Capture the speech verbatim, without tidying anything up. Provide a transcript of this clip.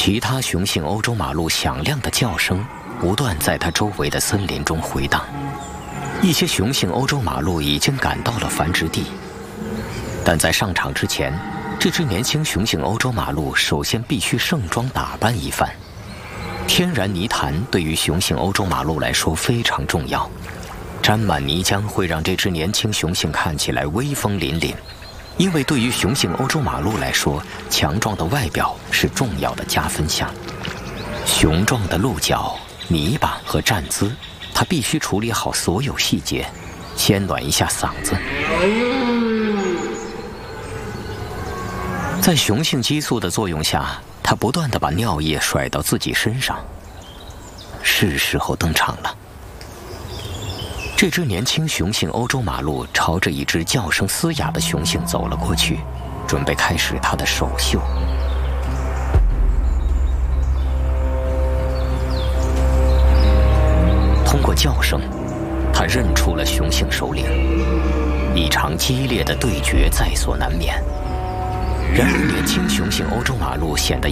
其他雄性欧洲马鹿响亮的叫声不断在它周围的森林中回荡。一些雄性欧洲马鹿已经赶到了繁殖地，但在上场之前，这只年轻雄性欧洲马鹿首先必须盛装打扮一番。天然泥潭对于雄性欧洲马鹿来说非常重要，沾满泥浆会让这只年轻雄性看起来威风凛凛。因为对于雄性欧洲马鹿来说，强壮的外表是重要的加分项。雄壮的鹿角、泥巴和站姿，它必须处理好所有细节，先暖一下嗓子。在雄性激素的作用下，它不断地把尿液甩到自己身上。是时候登场了。这只年轻雄性欧洲马鹿朝着一只叫声嘶哑的雄性走了过去，准备开始它的首秀。通过叫声，它认出了雄性首领，一场激烈的对决在所难免。然而，年轻雄性欧洲马鹿显得